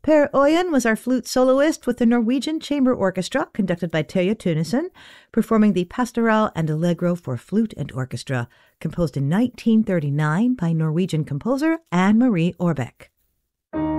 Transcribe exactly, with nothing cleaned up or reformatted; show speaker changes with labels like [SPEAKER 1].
[SPEAKER 1] Per Øyen was our flute soloist with the Norwegian Chamber Orchestra, conducted by Terje Tunison, performing the Pastoral and Allegro for flute and orchestra, composed in nineteen thirty-nine by Norwegian composer Anne Marie Orbeck.